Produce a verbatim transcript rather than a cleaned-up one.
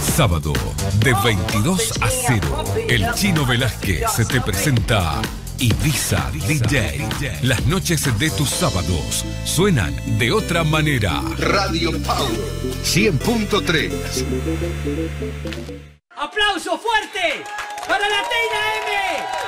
Sábado, de veintidós a cero, el Chino Velázquez te presenta Ibiza D J. Las noches de tus sábados suenan de otra manera. Radio Power cien punto tres. ¡Aplauso fuerte para la Teina M!